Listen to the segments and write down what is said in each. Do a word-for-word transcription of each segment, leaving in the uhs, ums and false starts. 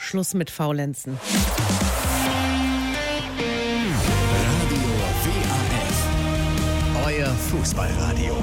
Schluss mit Faulenzen. Radio W A F, euer Fußballradio.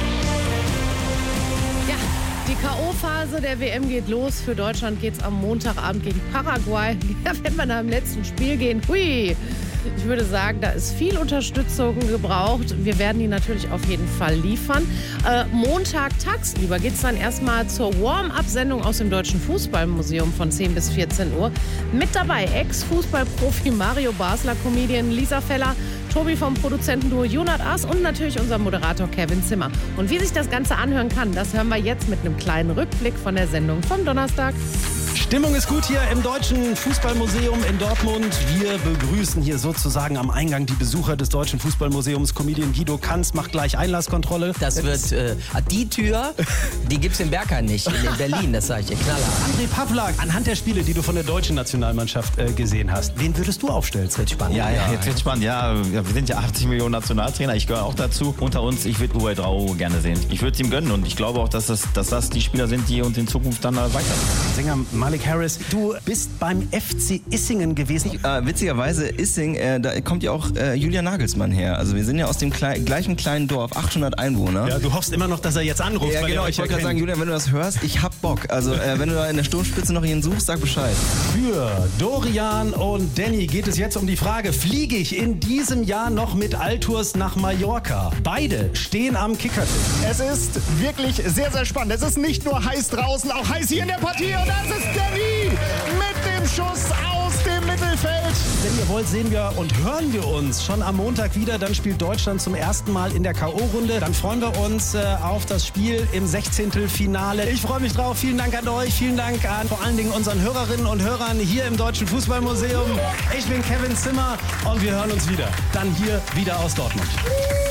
Ja, die K O-Phase der W M geht los. Für Deutschland geht es am Montagabend gegen Paraguay. Ja, wenn wir nach dem letzten Spiel gehen, hui. Ich würde sagen, da ist viel Unterstützung gebraucht. Wir werden die natürlich auf jeden Fall liefern. Äh, Montag tagsüber geht es dann erstmal zur Warm-up-Sendung aus dem Deutschen Fußballmuseum von zehn bis vierzehn Uhr. Mit dabei Ex-Fußballprofi Mario Basler, Comedian Lisa Feller, Tobi vom Produzentenduo Junat Aas und natürlich unser Moderator Kevin Zimmer. Und wie sich das Ganze anhören kann, das hören wir jetzt mit einem kleinen Rückblick von der Sendung vom Donnerstag. Stimmung ist gut hier im Deutschen Fußballmuseum in Dortmund. Wir begrüßen hier sozusagen am Eingang die Besucher des Deutschen Fußballmuseums. Comedian Guido Kanz macht gleich Einlasskontrolle. Das wird, äh, die Tür, die gibt's in Bergheim nicht, in Berlin, das sage ich dir knallhart. André Pavlak, anhand der Spiele, die du von der deutschen Nationalmannschaft äh, gesehen hast, wen würdest du aufstellen? Das wird spannend. Ja, ja, jetzt wird spannend. Ja, wir sind ja achtzig Millionen Nationaltrainer. Ich gehöre auch dazu. Unter uns, ich würde Uwe Drau gerne sehen. Ich würde es ihm gönnen und ich glaube auch, dass das, dass das die Spieler sind, die uns in Zukunft dann weiter. Sänger Malik Harris, du bist beim F C Issingen gewesen. Äh, witzigerweise, Issing, äh, da kommt ja auch äh, Julian Nagelsmann her. Also wir sind ja aus dem klei- gleichen kleinen Dorf, achthundert Einwohner. Ja, du hoffst immer noch, dass er jetzt anruft. Ja, weil genau. er Ich euch wollte gerade erkennt. sagen, Julian, wenn du das hörst, ich hab Bock. Also äh, wenn du da in der Sturmspitze noch ihn suchst, sag Bescheid. Für Dorian und Danny geht es jetzt um die Frage, fliege ich in diesem Jahr noch mit Altours nach Mallorca? Beide stehen am Kickertisch. Es ist wirklich sehr, sehr spannend. Es ist nicht nur heiß draußen, auch heiß hier in der Partie. Und das ist Danny mit dem Schuss aus dem Mittelfeld. Wenn ihr wollt, sehen wir und hören wir uns schon am Montag wieder. Dann spielt Deutschland zum ersten Mal in der K O-Runde. Dann freuen wir uns äh, auf das Spiel im Sechzehntelfinale. Ich freue mich drauf. Vielen Dank an euch. Vielen Dank an vor allen Dingen unseren Hörerinnen und Hörern hier im Deutschen Fußballmuseum. Ich bin Kevin Zimmer und wir hören uns wieder. Dann hier wieder aus Dortmund.